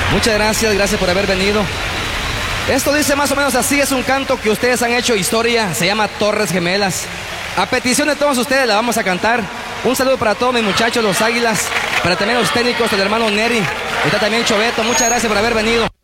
Muchas gracias, gracias por haber venido. Esto dice más o menos así, es un canto que ustedes han hecho historia, se llama Torres Gemelas. A petición de todos ustedes la vamos a cantar. Un saludo para todos mis muchachos, los Águilas, para también los técnicos, el hermano Neri, está también Choveto. Muchas gracias por haber venido.